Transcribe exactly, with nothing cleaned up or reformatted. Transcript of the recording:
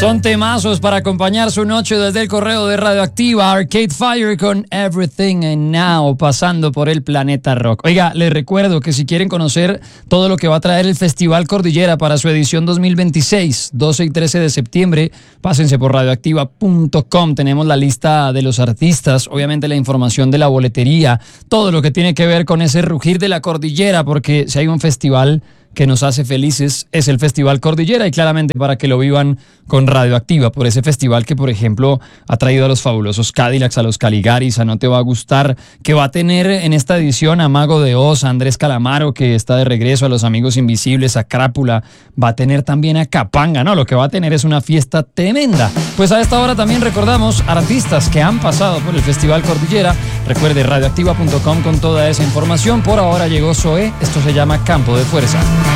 Son temazos para acompañar su noche desde el correo de Radioactiva. Arcade Fire con Everything and Now, pasando por el planeta rock. Oiga, les recuerdo que si quieren conocer todo lo que va a traer el Festival Cordillera para su edición dos mil veintiséis, doce y trece de septiembre, pásense por radioactiva punto com. Tenemos la lista de los artistas, obviamente la información de la boletería, todo lo que tiene que ver con ese rugir de la cordillera, porque si hay un festival que nos hace felices es el Festival Cordillera, y claramente para que lo vivan con Radioactiva, por ese festival que, por ejemplo, ha traído a los fabulosos Cadillacs, a los Caligaris, a No Te Va a Gustar, que va a tener en esta edición a Mago de Oz, a Andrés Calamaro, que está de regreso, a Los Amigos Invisibles, a Crápula, va a tener también a Capanga, ¿no? Lo que va a tener es una fiesta tremenda. Pues a esta hora también recordamos artistas que han pasado por el Festival Cordillera. Recuerde radioactiva punto com con toda esa información. Por ahora llegó Zoé, esto se llama Campo de Fuerza.